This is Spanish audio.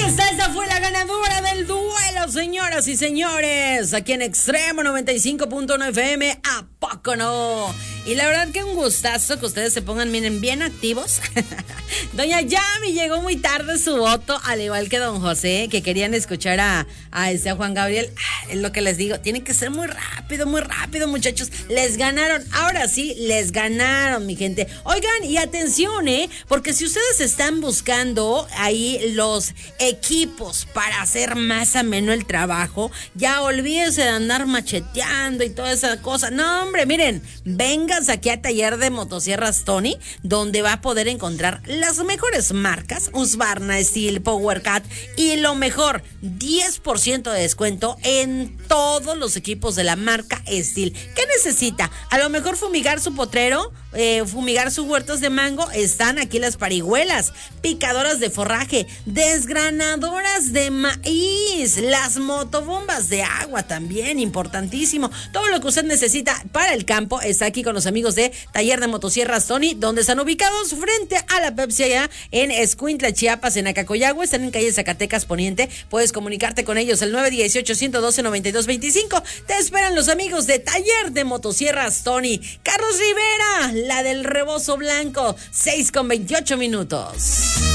Esta fue la ganadora del duelo, señoras y señores. Aquí en Extremo 95.1 FM. ¿A poco no? Y la verdad que un gustazo que ustedes se pongan, miren, bien activos. Doña Yami llegó muy tarde su voto, al igual que don José, que querían escuchar a Juan Gabriel. Es lo que les digo, tiene que ser muy rápido, muchachos. Les ganaron, ahora sí, les ganaron, mi gente. Oigan, y atención, porque si ustedes están buscando ahí los equipos para hacer más ameno el trabajo, ya olvídense de andar macheteando y toda esa cosa. No, hombre, miren, vénganse aquí a Taller de Motosierras Tony, donde va a poder encontrar las mejores marcas, Husqvarna, Stihl, PowerCat, y lo mejor, 10% de descuento en todos los equipos de la marca Stihl. ¿Qué necesita? A lo mejor fumigar su potrero, fumigar sus huertos de mango. Están aquí las parihuelas, picadoras de forraje, desgranadoras de maíz, las motobombas de agua también, importantísimo. Todo lo que usted necesita para el campo está aquí con los amigos de Taller de Motosierras Tony, donde están ubicados frente a la Pepsi allá en Escuintla, Chiapas, en Acacoyagua. Están en calle Zacatecas Poniente. Puedes comunicarte con ellos al 918-112-9225. Te esperan los amigos de Taller de Motosierras Tony. Carlos Rivera, la del rebozo blanco, 6:28 minutos.